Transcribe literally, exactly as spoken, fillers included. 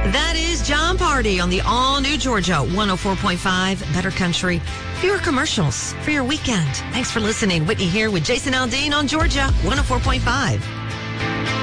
That is John Party on the all-new Georgia one oh four point five Better Country. Fewer commercials for your weekend. Thanks for listening. Whitney here with Jason Aldean on Georgia one oh four point five.